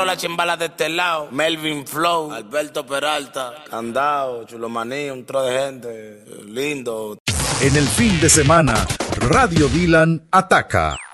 La chimbala de este lado, Melvin Flow, Alberto Peralta, Candao, Chulomaní, un tro de gente, lindo. En el fin de semana, Radio Dylan ataca.